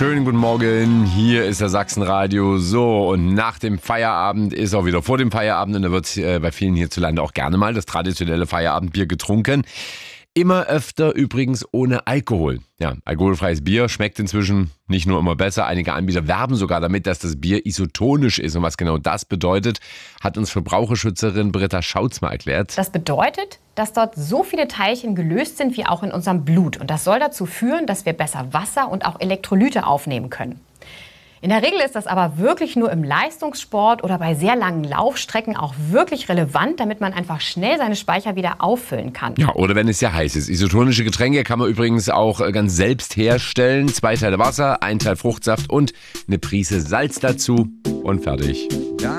Schönen guten Morgen, hier ist der Sachsenradio. So, und nach dem Feierabend ist auch wieder vor dem Feierabend und da wird bei vielen hierzulande auch gerne mal das traditionelle Feierabendbier getrunken. Immer öfter übrigens ohne Alkohol. Ja, alkoholfreies Bier schmeckt inzwischen nicht nur immer besser. Einige Anbieter werben sogar damit, dass das Bier isotonisch ist. Und was genau das bedeutet, hat uns Verbraucherschützerin Britta Schautz mal erklärt. Das bedeutet, dass dort so viele Teilchen gelöst sind wie auch in unserem Blut. Und das soll dazu führen, dass wir besser Wasser und auch Elektrolyte aufnehmen können. In der Regel ist das aber wirklich nur im Leistungssport oder bei sehr langen Laufstrecken auch wirklich relevant, damit man einfach schnell seine Speicher wieder auffüllen kann. Ja, oder wenn es sehr heiß ist. Isotonische Getränke kann man übrigens auch ganz selbst herstellen. 2 Teile Wasser, 1 Teil Fruchtsaft und eine Prise Salz dazu und fertig.